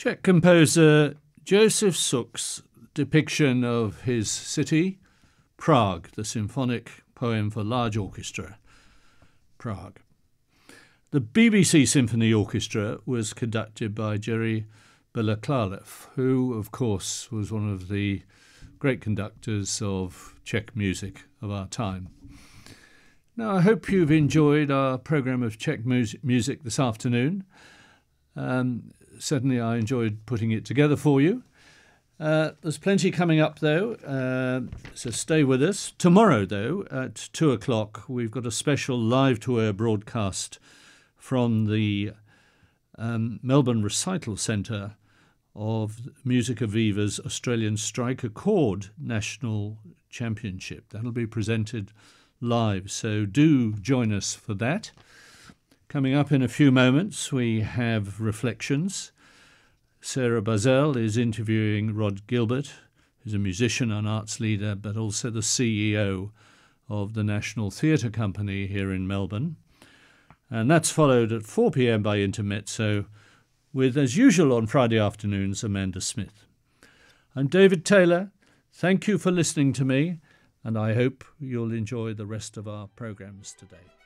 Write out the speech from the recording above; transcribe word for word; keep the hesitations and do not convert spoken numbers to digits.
Czech composer Josef Suk's depiction of his city, Prague, the symphonic poem for large orchestra, Prague. The B B C Symphony Orchestra was conducted by Jerry Balaklava, who, of course, was one of the great conductors of Czech music of our time. Now, I hope you've enjoyed our programme of Czech mus- music this afternoon. Um, certainly I enjoyed putting it together for you. Uh, there's plenty coming up, though, uh, so stay with us. Tomorrow, though, at two o'clock, we've got a special live-to-air broadcast from the um, Melbourne Recital Centre of Musica Viva's Australian Striker Chord National Championship. That'll be presented live, so do join us for that. Coming up in a few moments, we have Reflections. Sarah Bazell is interviewing Rod Gilbert, who's a musician and arts leader, but also the C E O of the National Theatre Company here in Melbourne. And that's followed at four p.m. by Intermezzo with, as usual on Friday afternoons, Amanda Smith. I'm David Taylor. Thank you for listening to me, and I hope you'll enjoy the rest of our programmes today.